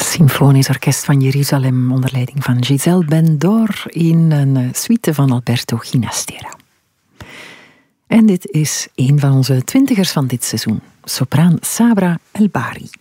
Symfonisch Orkest van Jeruzalem onder leiding van Giselle Ben-Dor in een suite van Alberto Ginastera. En dit is een van onze twintigers van dit seizoen, sopraan Sabra El Bari.